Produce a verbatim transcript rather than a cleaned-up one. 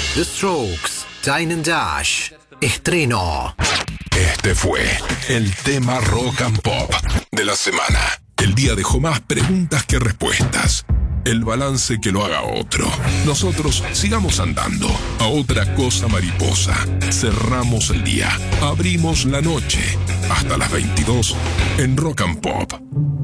The Strokes, Dine and Dash. Estreno. Este fue el tema Rock and Pop de la semana. El día dejó más preguntas que respuestas. El balance que lo haga otro. Nosotros sigamos andando. A otra cosa mariposa. Cerramos el día. Abrimos la noche. Hasta las veintidós en Rock and Pop.